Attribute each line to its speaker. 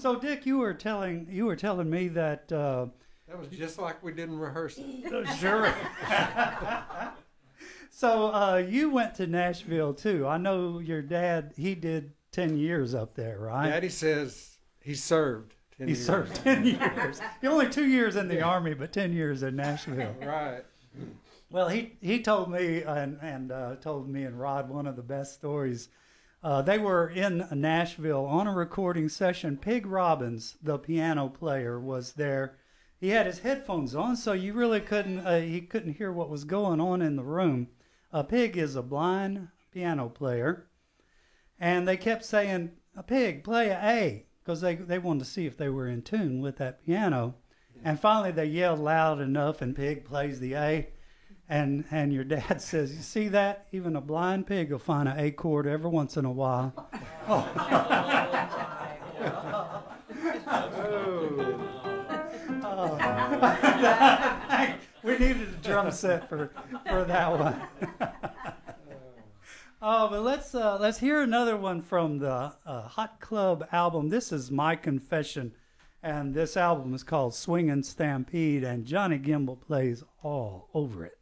Speaker 1: So Dick, you were telling me that
Speaker 2: That was just like we didn't rehearse it.
Speaker 1: sure. So you went to Nashville too. I know your dad. He did 10 years up there, right?
Speaker 2: Daddy says he served 10
Speaker 1: He
Speaker 2: years.
Speaker 1: served 10 years. He only 2 years in the Army, but 10 years in Nashville.
Speaker 2: Right.
Speaker 1: Well, he told me and told me and Rod one of the best stories. They were in Nashville on a recording session. Pig Robbins, the piano player, was there. He had his headphones on, so you really he couldn't hear what was going on in the room. Pig is a blind piano player, and they kept saying, Pig, play a A, because they wanted to see if they were in tune with that piano. And finally they yelled loud enough, and Pig plays the A. And your dad says, you see that? Even a blind pig will find an A chord every once in a while. We needed a drum set for that one. But let's hear another one from the Hot Club album. This is My Confession, and this album is called Swingin' Stampede, and Johnny Gimbel plays all over it.